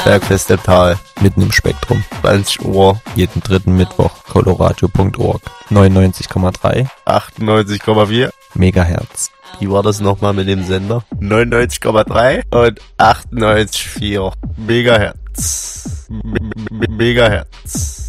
Bergfest im Tal, mitten im Spektrum. 20 Uhr, jeden dritten Mittwoch, coloradio.org. 99,3, 98,4 Megahertz. Wie war das nochmal mit dem Sender? 99,3 und 98,4 Megahertz. Megahertz.